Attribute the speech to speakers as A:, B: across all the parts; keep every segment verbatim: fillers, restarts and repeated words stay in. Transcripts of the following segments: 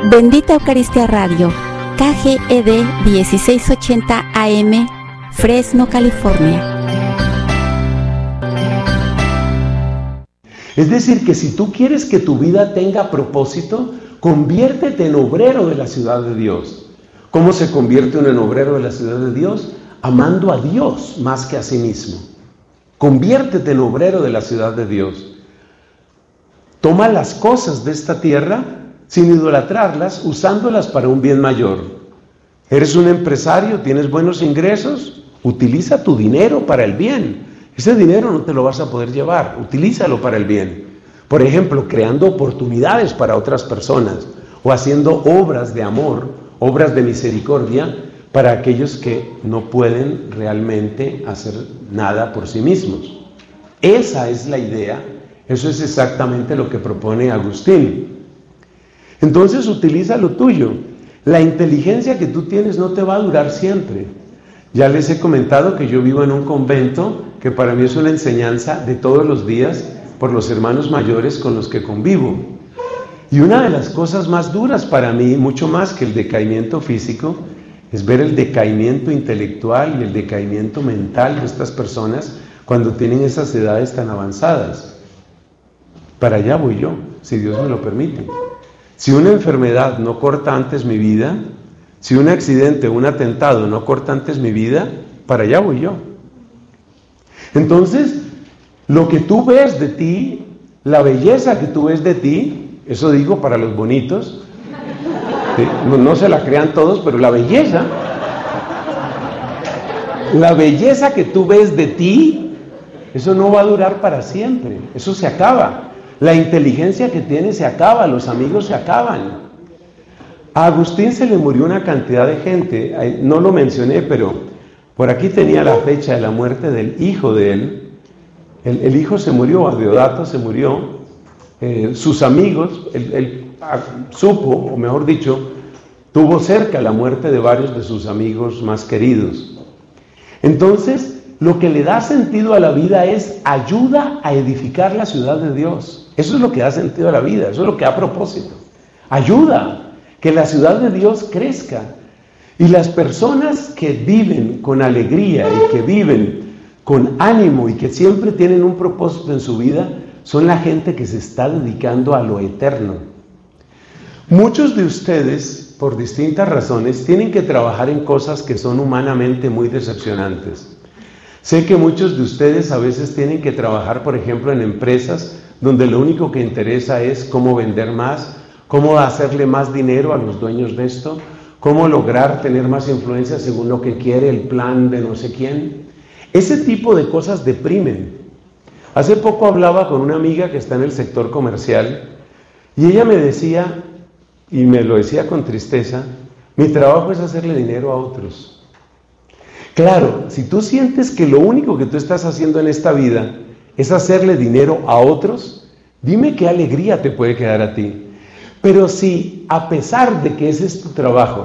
A: Bendita Eucaristía Radio, K G E D dieciséis ochenta A M, Fresno, California.
B: Es decir, que si tú quieres que tu vida tenga propósito, conviértete en obrero de la ciudad de Dios. ¿Cómo se convierte uno en obrero de la ciudad de Dios? Amando a Dios más que a sí mismo. Conviértete en obrero de la ciudad de Dios. Toma las cosas de esta tierra sin idolatrarlas, usándolas para un bien mayor. ¿Eres un empresario? ¿Tienes buenos ingresos? Utiliza tu dinero para el bien. Ese dinero no te lo vas a poder llevar, utilízalo para el bien. Por ejemplo, creando oportunidades para otras personas o haciendo obras de amor, obras de misericordia para aquellos que no pueden realmente hacer nada por sí mismos. Esa es la idea, eso es exactamente lo que propone Agustín. Entonces utiliza lo tuyo. La inteligencia que tú tienes no te va a durar siempre. Ya les he comentado que yo vivo en un convento que para mí es una enseñanza de todos los días por los hermanos mayores con los que convivo. Y una de las cosas más duras para mí, mucho más que el decaimiento físico, es ver el decaimiento intelectual y el decaimiento mental de estas personas cuando tienen esas edades tan avanzadas. Para allá voy yo, si Dios me lo permite. Si una enfermedad no corta antes mi vida, si un accidente o un atentado no corta antes mi vida, para allá voy yo. Entonces, lo que tú ves de ti, la belleza que tú ves de ti, eso digo para los bonitos, ¿sí? no, no se la crean todos, pero la belleza, la belleza que tú ves de ti, eso no va a durar para siempre, eso se acaba. La inteligencia que tienes se acaba, los amigos se acaban. A Agustín se le murió una cantidad de gente, no lo mencioné, pero por aquí tenía la fecha de la muerte del hijo de él. El, el hijo se murió, Adeodato se murió, eh, sus amigos, él, él ah, supo, o mejor dicho, tuvo cerca la muerte de varios de sus amigos más queridos. Entonces, lo que le da sentido a la vida es ayuda a edificar la ciudad de Dios. Eso es lo que da sentido a la vida, eso es lo que da propósito. Ayuda, que la ciudad de Dios crezca. Y las personas que viven con alegría y que viven con ánimo y que siempre tienen un propósito en su vida, son la gente que se está dedicando a lo eterno. Muchos de ustedes, por distintas razones, tienen que trabajar en cosas que son humanamente muy decepcionantes. Sé que muchos de ustedes a veces tienen que trabajar, por ejemplo, en empresas donde lo único que interesa es cómo vender más, cómo hacerle más dinero a los dueños de esto, cómo lograr tener más influencia según lo que quiere el plan de no sé quién. Ese tipo de cosas deprimen. Hace poco hablaba con una amiga que está en el sector comercial y ella me decía, y me lo decía con tristeza, mi trabajo es hacerle dinero a otros. Claro, si tú sientes que lo único que tú estás haciendo en esta vida es hacerle dinero a otros, dime qué alegría te puede quedar a ti. Pero si a pesar de que ese es tu trabajo,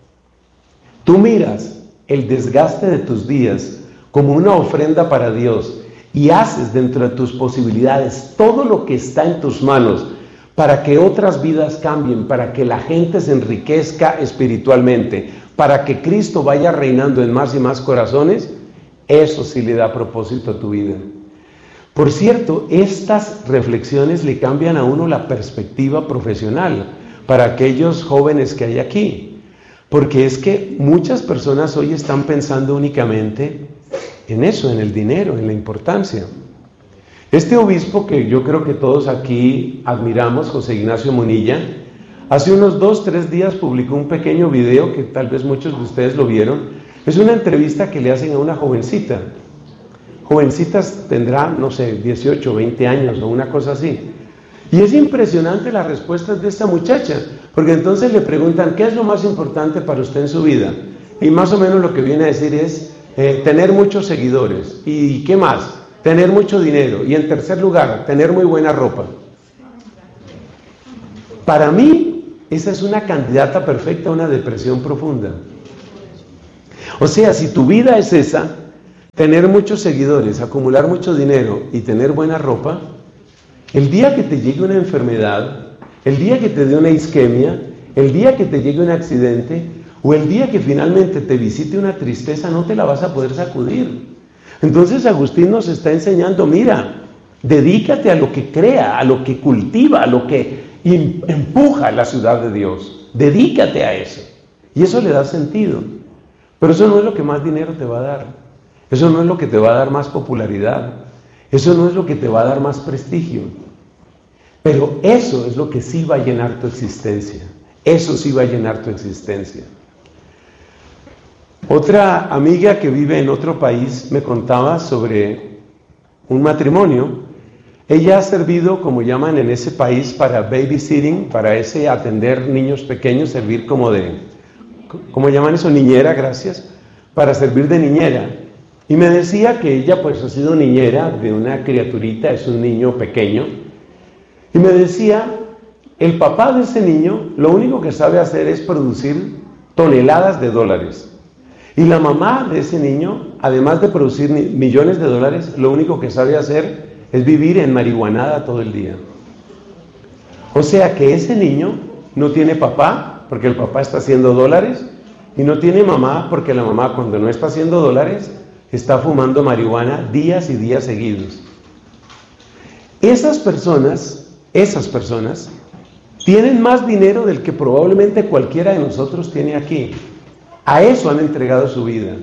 B: tú miras el desgaste de tus días como una ofrenda para Dios y haces dentro de tus posibilidades todo lo que está en tus manos para que otras vidas cambien, para que la gente se enriquezca espiritualmente, para que Cristo vaya reinando en más y más corazones, eso sí le da propósito a tu vida. Por cierto, estas reflexiones le cambian a uno la perspectiva profesional para aquellos jóvenes que hay aquí. Porque es que muchas personas hoy están pensando únicamente en eso, en el dinero, en la importancia. Este obispo que yo creo que todos aquí admiramos, José Ignacio Munilla, hace unos dos, tres días publicó un pequeño video que tal vez muchos de ustedes lo vieron. Es una entrevista que le hacen a una jovencita. Jovencitas tendrán, no sé, dieciocho, veinte años o una cosa así. Y es impresionante las respuestas de esta muchacha, porque entonces le preguntan, ¿qué es lo más importante para usted en su vida? Y más o menos lo que viene a decir es, eh, tener muchos seguidores. ¿Y qué más? Tener mucho dinero. Y en tercer lugar, tener muy buena ropa. Para mí, esa es una candidata perfecta a una depresión profunda. O sea, si tu vida es esa, tener muchos seguidores, acumular mucho dinero y tener buena ropa, el día que te llegue una enfermedad, el día que te dé una isquemia, el día que te llegue un accidente o el día que finalmente te visite una tristeza, no te la vas a poder sacudir. Entonces Agustín nos está enseñando, mira, dedícate a lo que crea, a lo que cultiva, a lo que empuja la ciudad de Dios. Dedícate a eso. Y eso le da sentido. Pero eso no es lo que más dinero te va a dar. Eso no es lo que te va a dar más popularidad. Eso no es lo que te va a dar más prestigio. Pero eso es lo que sí va a llenar tu existencia. Eso sí va a llenar tu existencia. Otra amiga que vive en otro país me contaba sobre un matrimonio. Ella ha servido, como llaman en ese país, para babysitting, para ese atender niños pequeños, servir como de, ¿cómo llaman eso? Niñera, gracias, para servir de niñera. Y me decía que ella pues ha sido niñera de una criaturita, es un niño pequeño. Y me decía, el papá de ese niño lo único que sabe hacer es producir toneladas de dólares. Y la mamá de ese niño, además de producir millones de dólares, lo único que sabe hacer es vivir en marihuanada todo el día. O sea que ese niño no tiene papá, porque el papá está haciendo dólares, y no tiene mamá, porque la mamá cuando no está haciendo dólares, está fumando marihuana días y días seguidos. Esas personas, esas personas, tienen más dinero del que probablemente cualquiera de nosotros tiene aquí. A eso han entregado su vida.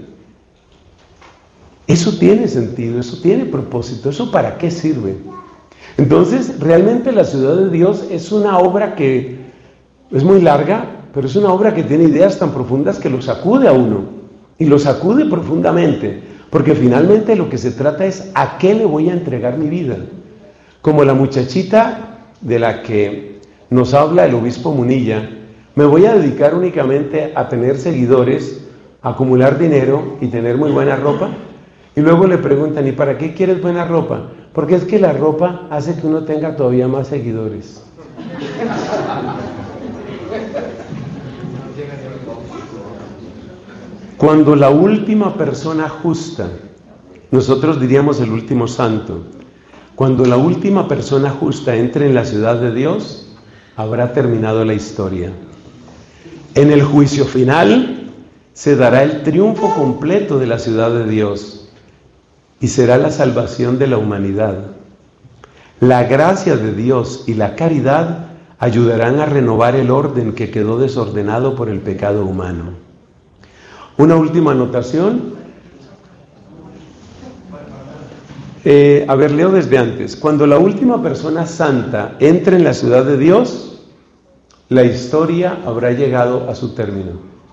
B: Eso tiene sentido, eso tiene propósito, ¿eso para qué sirve? Entonces, realmente la ciudad de Dios es una obra que es muy larga, pero es una obra que tiene ideas tan profundas que lo sacude a uno, y lo sacude profundamente, porque finalmente lo que se trata es ¿a qué le voy a entregar mi vida? Como la muchachita de la que nos habla el obispo Munilla, me voy a dedicar únicamente a tener seguidores, a acumular dinero y tener muy buena ropa. Y luego le preguntan, ¿y para qué quieres buena ropa? Porque es que la ropa hace que uno tenga todavía más seguidores. Cuando la última persona justa, nosotros diríamos el último santo, cuando la última persona justa entre en la ciudad de Dios, habrá terminado la historia. En el juicio final se dará el triunfo completo de la ciudad de Dios y será la salvación de la humanidad. La gracia de Dios y la caridad ayudarán a renovar el orden que quedó desordenado por el pecado humano. Una última anotación. Eh, a ver, leo desde antes. Cuando la última persona santa entre en la ciudad de Dios, la historia habrá llegado a su término.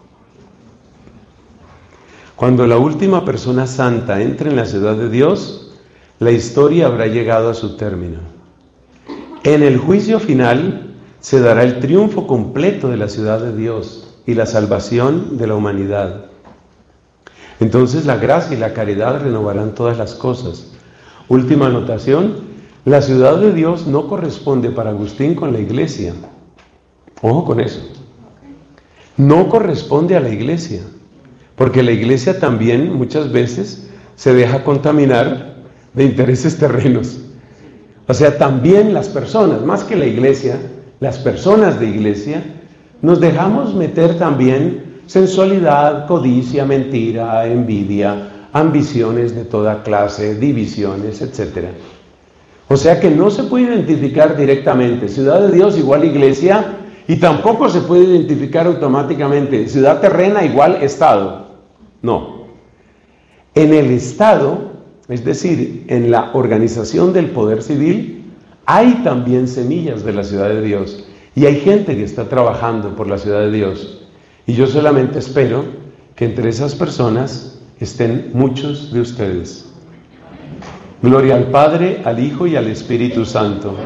B: Cuando la última persona santa entre en la ciudad de Dios, la historia habrá llegado a su término. En el juicio final se dará el triunfo completo de la ciudad de Dios y la salvación de la humanidad. Entonces la gracia y la caridad renovarán todas las cosas. Última anotación, la ciudad de Dios no corresponde para Agustín con la iglesia. Ojo con eso. No corresponde a la iglesia, porque la iglesia también muchas veces se deja contaminar de intereses terrenos. O sea, también las personas, más que la iglesia, las personas de iglesia, nos dejamos meter también sensualidad, codicia, mentira, envidia, ambiciones de toda clase, divisiones, etcétera. O sea que no se puede identificar directamente ciudad de Dios igual iglesia, y tampoco se puede identificar automáticamente ciudad terrena igual Estado. No. En el Estado, es decir, en la organización del poder civil, hay también semillas de la ciudad de Dios. Y hay gente que está trabajando por la ciudad de Dios. Y yo solamente espero que entre esas personas estén muchos de ustedes. Gloria al Padre, al Hijo y al Espíritu Santo.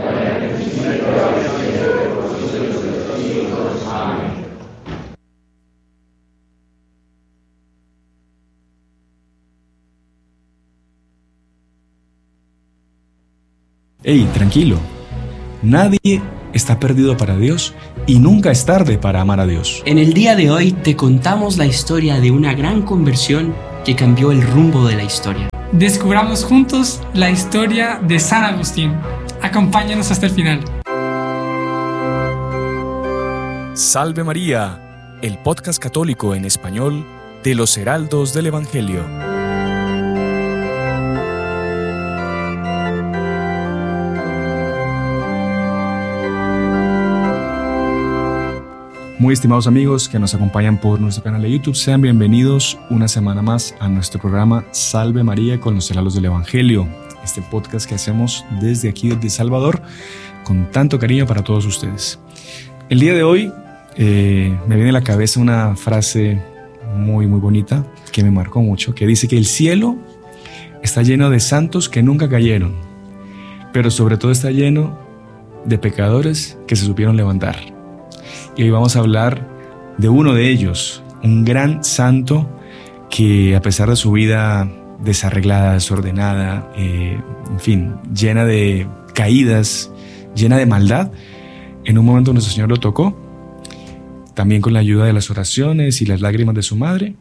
C: Hey, tranquilo. Nadie está perdido para Dios y nunca es tarde para amar a Dios.
D: En el día de hoy te contamos la historia de una gran conversión que cambió el rumbo de la historia.
E: Descubramos juntos la historia de San Agustín. Acompáñanos hasta el final.
C: Salve María, el podcast católico en español de los Heraldos del Evangelio. Muy estimados amigos que nos acompañan por nuestro canal de YouTube, sean bienvenidos una semana más a nuestro programa Salve María con los Heraldos del Evangelio, este podcast que hacemos desde aquí, desde Salvador, con tanto cariño para todos ustedes. El día de hoy eh, me viene a la cabeza una frase muy muy bonita que me marcó mucho, que dice que el cielo está lleno de santos que nunca cayeron, pero sobre todo está lleno de pecadores que se supieron levantar. Y hoy vamos a hablar de uno de ellos, un gran santo que a pesar de su vida desarreglada, desordenada, eh, en fin, llena de caídas, llena de maldad, en un momento nuestro Señor lo tocó, también con la ayuda de las oraciones y las lágrimas de su madre,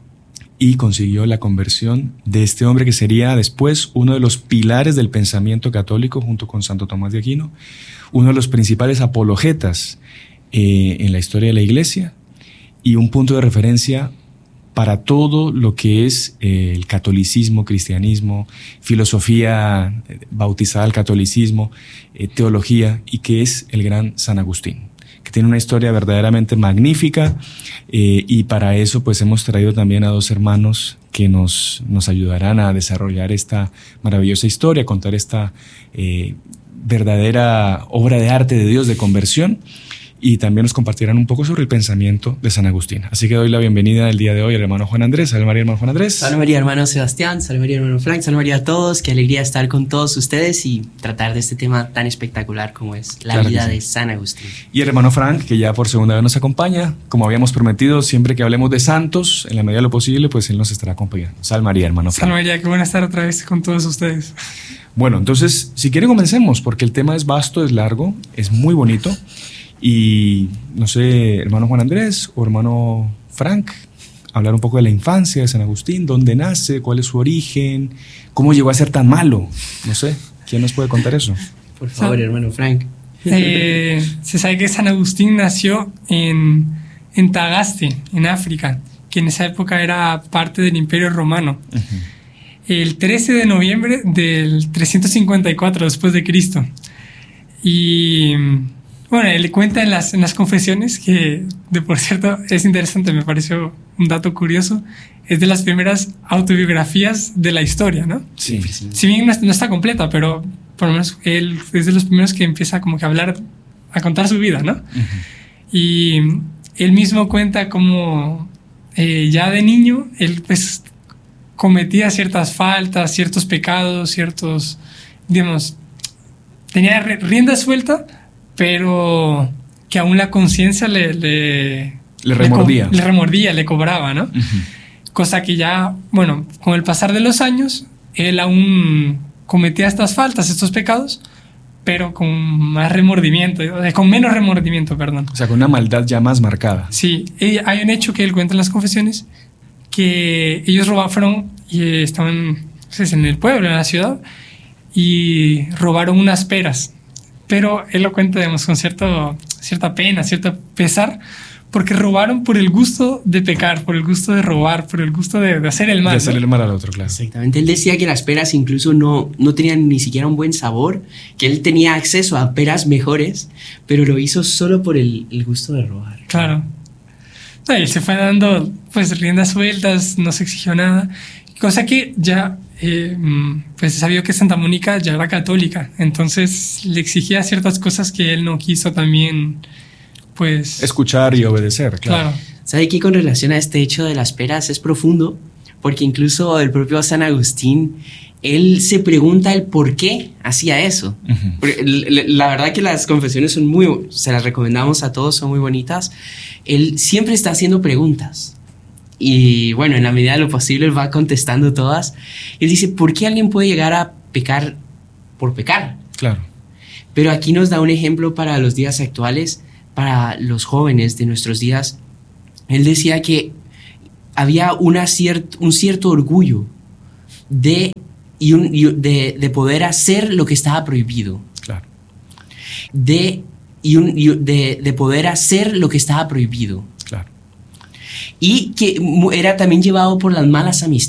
C: y consiguió la conversión de este hombre que sería después uno de los pilares del pensamiento católico junto con Santo Tomás de Aquino, uno de los principales apologetas eh, en la historia de la Iglesia y un punto de referencia para todo lo que es eh, el catolicismo, cristianismo, filosofía bautizada al catolicismo, eh, teología, y que es el gran San Agustín, que tiene una historia verdaderamente magnífica, eh, y para eso pues hemos traído también a dos hermanos que nos, nos ayudarán a desarrollar esta maravillosa historia, contar esta eh, verdadera obra de arte de Dios de conversión, y también nos compartirán un poco sobre el pensamiento de San Agustín. Así que doy la bienvenida el día de hoy al hermano Juan Andrés. Salve María, hermano Juan Andrés.
D: Salve María, hermano Sebastián. Salve María, hermano Frank. Salve María a todos. Qué alegría estar con todos ustedes y tratar de este tema tan espectacular como es la claro vida sí. de San Agustín.
C: Y el hermano Frank, que ya por segunda vez nos acompaña. Como habíamos prometido, siempre que hablemos de santos, en la medida de lo posible, pues él nos estará acompañando. Salve María, hermano Frank.
E: Salve María, qué bueno estar otra vez con todos ustedes.
C: Bueno, entonces, si quieren comencemos, porque el tema es vasto, es largo, es muy bonito. Y no sé, hermano Juan Andrés o hermano Frank, hablar un poco de la infancia de San Agustín, dónde nace, cuál es su origen, cómo llegó a ser tan malo. No sé, ¿quién nos puede contar eso?
D: Por favor, hermano Frank.
E: Eh, se sabe que San Agustín nació en, en Tagaste, en África, que en esa época era parte del Imperio Romano. Uh-huh. El trece de noviembre del trescientos cincuenta y cuatro después de Cristo. Y bueno, él cuenta en las, en las confesiones que, de por cierto, es interesante, me pareció un dato curioso, es de las primeras autobiografías de la historia, ¿no?
C: Sí. sí.
E: Si bien no, no está completa, pero por lo menos él es de los primeros que empieza como que a hablar, a contar su vida, ¿no? Uh-huh. Y él mismo cuenta cómo eh, ya de niño él pues cometía ciertas faltas, ciertos pecados, ciertos, digamos, tenía rienda suelta, pero que aún la conciencia le, le,
C: le remordía.
E: Le, co- le remordía, le cobraba, ¿no? Uh-huh. Cosa que ya, bueno, con el pasar de los años, él aún cometía estas faltas, estos pecados, pero con más remordimiento, con menos remordimiento, perdón.
C: O sea, con una maldad ya más marcada.
E: Sí, hay un hecho que él cuenta en las confesiones, que ellos robaron, fueron y estaban pues, en el pueblo, en la ciudad, y robaron unas peras. Pero él lo cuenta, digamos, con cierto, cierta pena, cierto pesar, porque robaron por el gusto de pecar, por el gusto de robar, por el gusto de, de hacer el mal.
C: De hacer
E: ¿no?
C: el mal al otro, claro.
D: Exactamente. Él decía que las peras incluso no, no tenían ni siquiera un buen sabor, que él tenía acceso a peras mejores, pero lo hizo solo por el, el gusto de robar.
E: Claro. No, y se fue dando pues riendas sueltas, no se exigió nada, cosa que ya eh, pues se sabía que Santa Mónica ya era católica, entonces le exigía ciertas cosas que él no quiso también pues
C: escuchar y obedecer, claro.
E: claro.
D: ¿Sabe qué? Con relación a este hecho de las peras es profundo, porque incluso el propio San Agustín, él se pregunta el por qué hacía eso. Uh-huh. Porque la verdad que las confesiones son muy, se las recomendamos a todos, son muy bonitas. Él siempre está haciendo preguntas. Y bueno, en la medida de lo posible él va contestando todas. Él dice, ¿por qué alguien puede llegar a pecar por pecar?
C: Claro.
D: Pero aquí nos da un ejemplo para los días actuales, para los jóvenes de nuestros días. Él decía que había una ciert, un cierto orgullo de, y un, y de, de poder hacer lo que estaba prohibido.
C: Claro.
D: De y, un, y de, de poder hacer lo que estaba prohibido.
C: Claro.
D: Y que era también llevado por las malas amistades.